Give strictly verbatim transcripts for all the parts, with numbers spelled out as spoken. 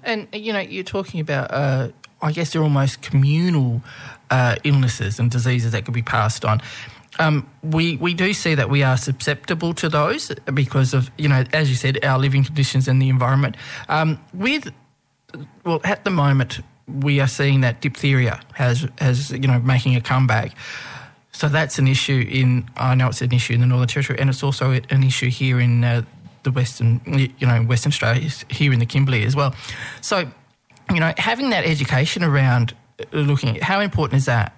And, you know, you're talking about, uh, I guess they're almost communal uh, illnesses and diseases that could be passed on. Um, we, we do see that we are susceptible to those because of, you know, as you said, our living conditions and the environment. Um, with, well, at the moment, we are seeing that diphtheria has, has, you know, making a comeback. So that's an issue in, I know it's an issue in the Northern Territory, and it's also an issue here in uh, the Western, you know, Western Australia, here in the Kimberley as well. So, you know, having that education around looking at, how important is that?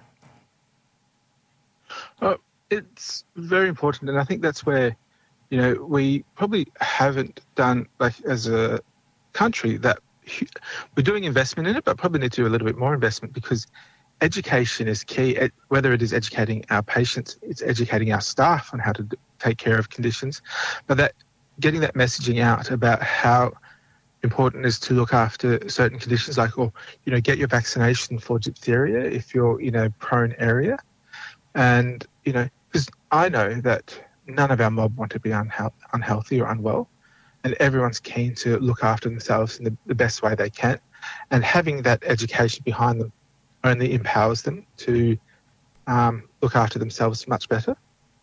Uh, it's very important, and I think that's where, you know, we probably haven't done, like, as a country, that we're doing investment in it, but probably need to do a little bit more investment, because education is key. Whether it is educating our patients, it's educating our staff on how to take care of conditions, but that getting that messaging out about how important it is to look after certain conditions, like, or, you know, get your vaccination for diphtheria if you're in a prone area. And, you know, because I know that none of our mob want to be unhe- unhealthy or unwell, and everyone's keen to look after themselves in the, the best way they can. And having that education behind them only empowers them to um, look after themselves much better.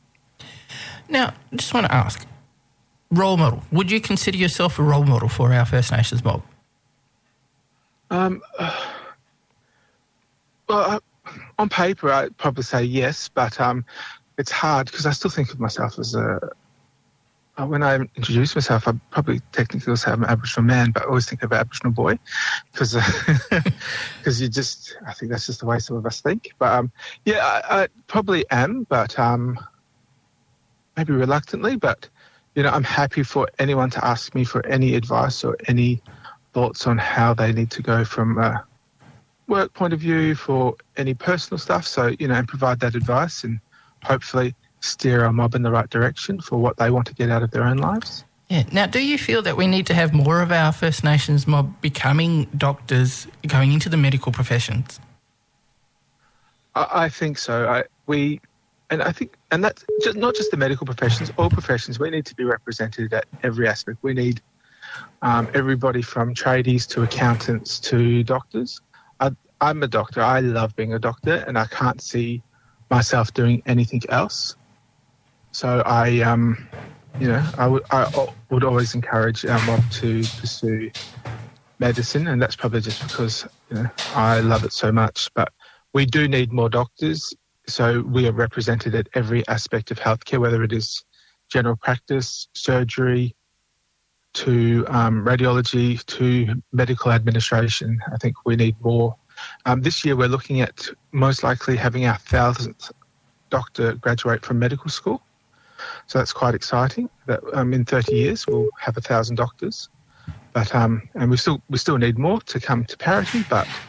Now, I just want to ask, role model. Would you consider yourself a role model for our First Nations mob? Um, uh, well, uh, on paper, I'd probably say yes, but um, it's hard because I still think of myself as a... Uh, when I introduce myself, I probably technically will say I'm an Aboriginal man, but I always think of an Aboriginal boy because because uh, you just... I think that's just the way some of us think. But, um, yeah, I, I probably am, but um, maybe reluctantly, but... You know, I'm happy for anyone to ask me for any advice or any thoughts on how they need to go from a work point of view, for any personal stuff. So, you know, and provide that advice and hopefully steer our mob in the right direction for what they want to get out of their own lives. Yeah. Now, do you feel that we need to have more of our First Nations mob becoming doctors, going into the medical professions? I, I think so. I, we... And I think, and that's just, not just the medical professions, all professions, we need to be represented at every aspect. We need um, everybody from tradies to accountants to doctors. I, I'm a doctor. I love being a doctor, and I can't see myself doing anything else. So I, um, you know, I would, I would always encourage our mob to pursue medicine, and that's probably just because, you know, I love it so much. But we do need more doctors. So we are represented at every aspect of healthcare, whether it is general practice, surgery, to um, radiology, to medical administration. I think we need more. Um, this year we're looking at most likely having our thousandth doctor graduate from medical school. So that's quite exciting. That um, in thirty years we'll have a thousand doctors. But um, and we still we still need more to come to parity, but